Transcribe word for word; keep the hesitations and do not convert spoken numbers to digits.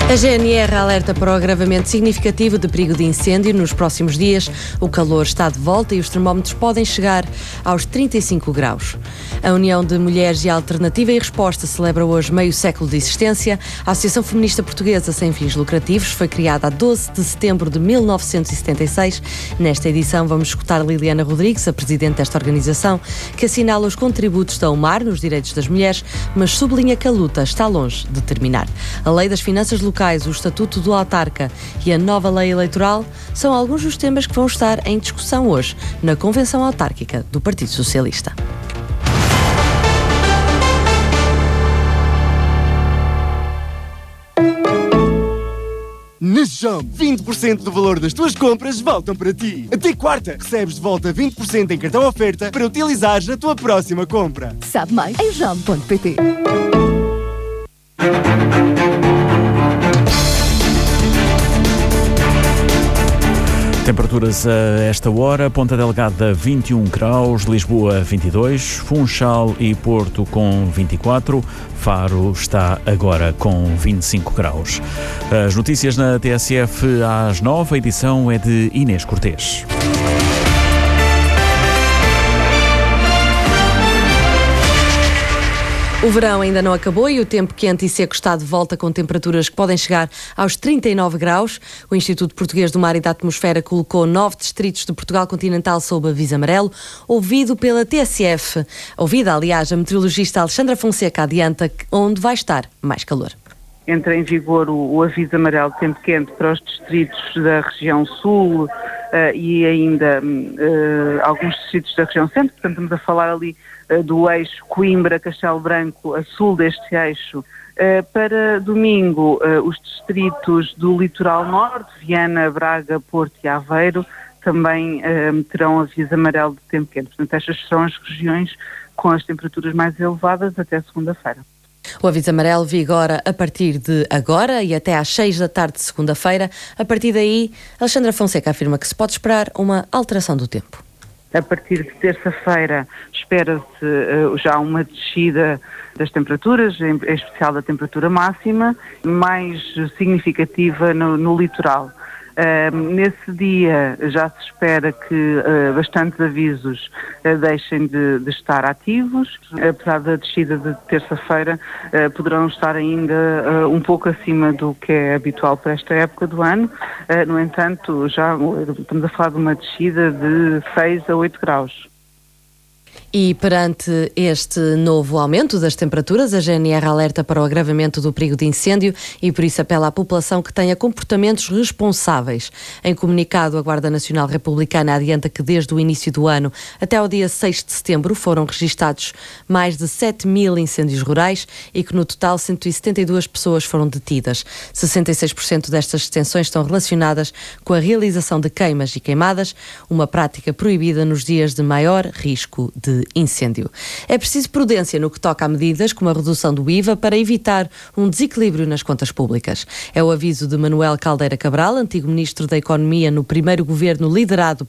A G N R alerta para o agravamento significativo de perigo de incêndio nos próximos dias. O calor está de volta e os termómetros podem chegar aos trinta e cinco graus. A União de Mulheres e a Alternativa e Resposta celebra hoje meio século de existência. A Associação Feminista Portuguesa Sem Fins Lucrativos foi criada a doze de setembro de mil novecentos e setenta e seis. Nesta edição vamos escutar Liliana Rodrigues, a presidente desta organização, que assinala os contributos da UMAR nos direitos das mulheres, mas sublinha que a luta está longe de terminar. A Lei das Finanças Locais, o Estatuto do Autarca e a nova lei eleitoral são alguns dos temas que vão estar em discussão hoje na Convenção Autárquica do Partido Socialista. Na Job, vinte por cento do valor das tuas compras voltam para ti. Até quarta, recebes de volta vinte por cento em cartão oferta para utilizares na tua próxima compra. Sabe mais em job ponto pt. Temperaturas a esta hora: Ponta Delgada vinte e um graus, Lisboa vinte e dois, Funchal e Porto com vinte e quatro, Faro está agora com vinte e cinco graus. As notícias na T S F às nove, a edição é de Inês Cortês. O verão ainda não acabou e o tempo quente e seco está de volta, com temperaturas que podem chegar aos trinta e nove graus. O Instituto Português do Mar e da Atmosfera colocou nove distritos de Portugal continental sob aviso amarelo, ouvido pela T S F. Ouvida, aliás, a meteorologista Alexandra Fonseca adianta onde vai estar mais calor. Entra em vigor o, o aviso amarelo de tempo quente para os distritos da região sul uh, e ainda uh, alguns distritos da região centro. Portanto, estamos a falar ali uh, do eixo Coimbra-Castelo Branco, a sul deste eixo. Uh, para domingo, uh, os distritos do litoral norte, Viana, Braga, Porto e Aveiro, também uh, terão aviso amarelo de tempo quente. Portanto, estas são as regiões com as temperaturas mais elevadas até segunda-feira. O aviso amarelo vigora a partir de agora e até às seis da tarde de segunda-feira. A partir daí, Alexandra Fonseca afirma que se pode esperar uma alteração do tempo. A partir de terça-feira espera-se uh, já uma descida das temperaturas, em, em especial da temperatura máxima, mais significativa no, no litoral. Uh, nesse dia já se espera que uh, bastantes avisos uh, deixem de, de estar ativos. Apesar da descida de terça-feira, uh, poderão estar ainda uh, um pouco acima do que é habitual para esta época do ano. Uh, no entanto, já estamos a falar de uma descida de seis a oito graus. E perante este novo aumento das temperaturas, a G N R alerta para o agravamento do perigo de incêndio e por isso apela à população que tenha comportamentos responsáveis. Em comunicado, a Guarda Nacional Republicana adianta que desde o início do ano até ao dia seis de setembro foram registados mais de sete mil incêndios rurais e que no total cento e setenta e duas pessoas foram detidas. sessenta e seis por cento destas detenções estão relacionadas com a realização de queimas e queimadas, uma prática proibida nos dias de maior risco de incêndio. É preciso prudência no que toca a medidas como a redução do I V A para evitar um desequilíbrio nas contas públicas. É o aviso de Manuel Caldeira Cabral, antigo Ministro da Economia no primeiro governo liderado